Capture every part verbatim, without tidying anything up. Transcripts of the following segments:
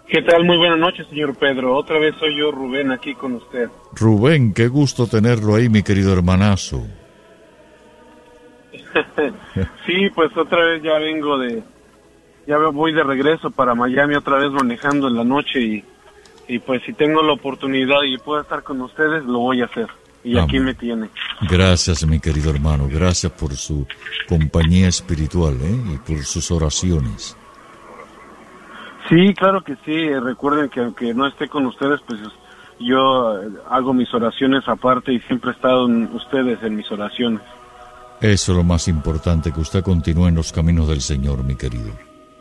¿Qué tal? Muy buenas noches, señor Pedro. Otra vez soy yo, Rubén, aquí con usted. Rubén, qué gusto tenerlo ahí, mi querido hermanazo. Sí, pues otra vez ya vengo de... Ya voy de regreso para Miami, otra vez manejando en la noche y, y pues si tengo la oportunidad y puedo estar con ustedes, lo voy a hacer. Y Amén. Aquí me tiene. Gracias, mi querido hermano. Gracias por su compañía espiritual, ¿eh? Y por sus oraciones. Sí, claro que sí. Recuerden que aunque no esté con ustedes, pues yo hago mis oraciones aparte y siempre he estado en ustedes en mis oraciones. Eso es lo más importante, que usted continúe en los caminos del Señor, mi querido.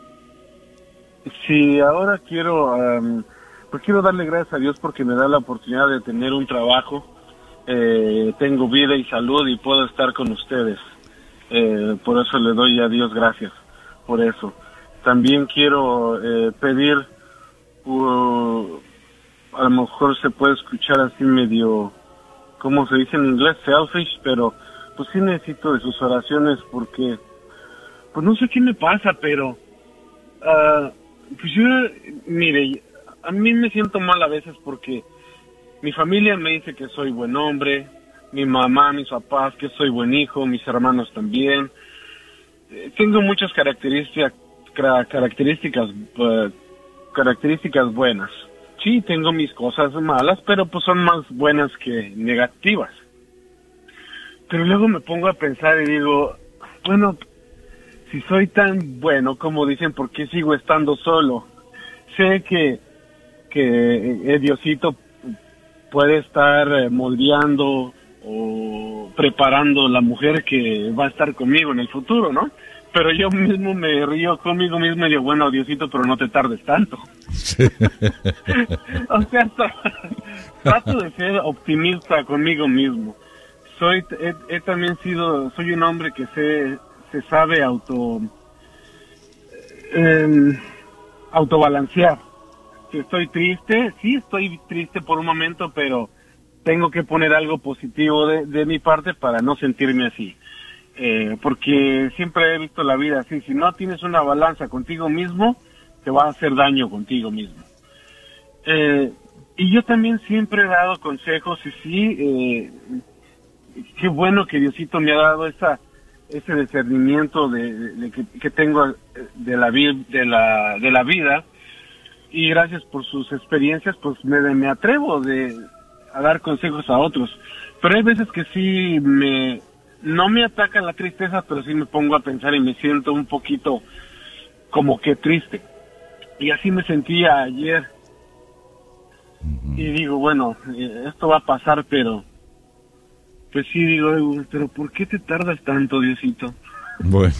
Sí, ahora quiero, um, pues quiero darle gracias a Dios porque me da la oportunidad de tener un trabajo. Eh, tengo vida y salud y puedo estar con ustedes. Eh, por eso le doy a Dios gracias, por eso. También quiero eh, pedir, uh, a lo mejor se puede escuchar así medio, ¿cómo se dice en inglés? Selfish, pero pues sí necesito de sus oraciones porque, pues no sé qué me pasa, pero, uh, pues yo, mire, a mí me siento mal a veces porque mi familia me dice que soy buen hombre, mi mamá, mis papás, que soy buen hijo, mis hermanos también. Eh, tengo muchas características características uh, características buenas. Sí, tengo mis cosas malas, pero pues son más buenas que negativas. Pero luego me pongo a pensar y digo, bueno, si soy tan bueno como dicen, ¿por qué sigo estando solo? Sé que que eh, Diosito puede estar moldeando o preparando la mujer que va a estar conmigo en el futuro, ¿no? Pero yo mismo me río conmigo mismo y digo, bueno, Diosito, pero no te tardes tanto. Sí. O sea, trato de ser optimista conmigo mismo. Soy, he, he también sido, soy un hombre que se, se sabe auto, eh, autobalancear. Si estoy triste, sí estoy triste por un momento, pero tengo que poner algo positivo de, de mi parte para no sentirme así. Eh, porque siempre he visto la vida así, si no tienes una balanza contigo mismo, te va a hacer daño contigo mismo. Eh, y yo también siempre he dado consejos y sí, eh, qué bueno que Diosito me ha dado esa, ese discernimiento de, de, de que, que tengo de la, de, la, de la vida, y gracias por sus experiencias, pues me, me atrevo de, a dar consejos a otros. Pero hay veces que sí me... No me ataca la tristeza, pero sí me pongo a pensar y me siento un poquito como que triste. Y así me sentía ayer. Uh-huh. Y digo, bueno, esto va a pasar, pero... Pues sí, digo, pero ¿por qué te tardas tanto, Diosito? Bueno,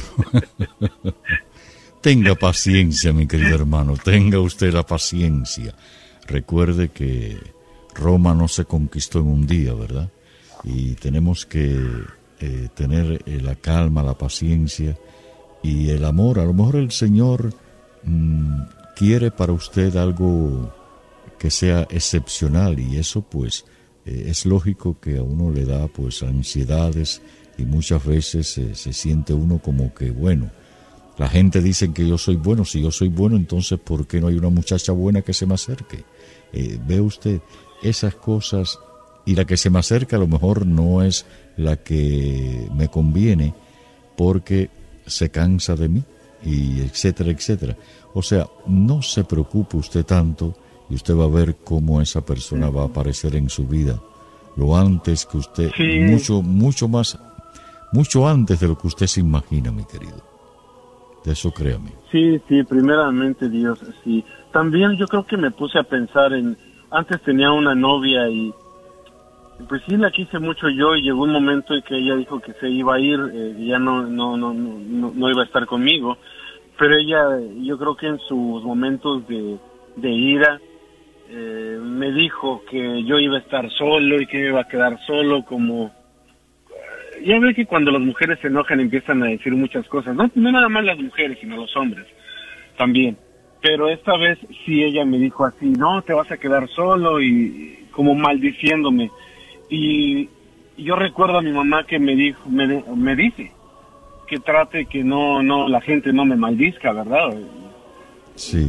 tenga paciencia, mi querido hermano, tenga usted la paciencia. Recuerde que Roma no se conquistó en un día, ¿verdad? Y tenemos que... Eh, tener eh, la calma, la paciencia y el amor. A lo mejor el Señor mmm, quiere para usted algo que sea excepcional, y eso pues eh, es lógico que a uno le da pues ansiedades, y muchas veces eh, se siente uno como que, bueno, la gente dice que yo soy bueno. Si yo soy bueno, entonces ¿por qué no hay una muchacha buena que se me acerque? Eh, ve usted esas cosas, y la que se me acerca a lo mejor no es la que me conviene porque se cansa de mí, y etcétera, etcétera. O sea, no se preocupe usted tanto, y usted va a ver cómo esa persona va a aparecer en su vida lo antes que usted, sí. mucho, mucho más, mucho antes de lo que usted se imagina, mi querido. De eso créame. Sí, sí, primeramente Dios, sí. También yo creo que me puse a pensar en, antes tenía una novia y pues sí la quise mucho yo, y llegó un momento en que ella dijo que se iba a ir, eh, y ya no, no, no, no, no iba a estar conmigo, pero ella, yo creo que en sus momentos de, de ira, eh, me dijo que yo iba a estar solo y que me iba a quedar solo, como, ya ve que cuando las mujeres se enojan empiezan a decir muchas cosas, no, no nada más las mujeres, sino los hombres también, pero esta vez sí ella me dijo así, no, te vas a quedar solo, y como maldiciéndome. Y yo recuerdo a mi mamá que me dijo, me, me dice que trate que no, no, la gente no me maldizca, ¿verdad? Sí.